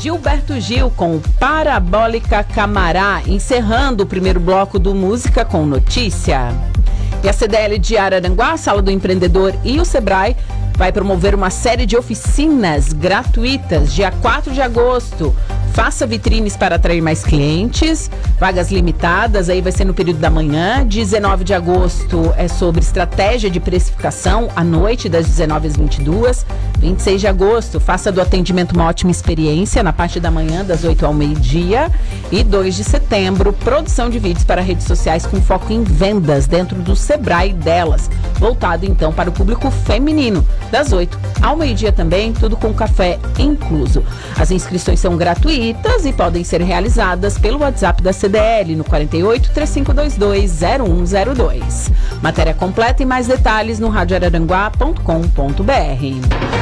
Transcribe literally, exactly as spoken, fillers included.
Gilberto Gil com Parabólica Camará, encerrando o primeiro bloco do Música com Notícia. E a C D L de Araranguá, a Sala do Empreendedor e o Sebrae vai promover uma série de oficinas gratuitas dia quatro de agosto. Faça vitrines para atrair mais clientes, vagas limitadas, aí vai ser no período da manhã. dezenove de agosto é sobre estratégia de precificação, à noite, das dezenove às vinte e duas. vinte e seis de agosto, faça do atendimento uma ótima experiência, na parte da manhã, das oito ao meio-dia. E dois de setembro, produção de vídeos para redes sociais com foco em vendas dentro do Sebrae delas, voltado então para o público feminino, das oito ao meio-dia também, tudo com café incluso. As inscrições são gratuitas e podem ser realizadas pelo WhatsApp da C D L no quarenta e oito, três cinco dois dois, zero um zero dois. Matéria completa e mais detalhes no rádio araranguá ponto com ponto br.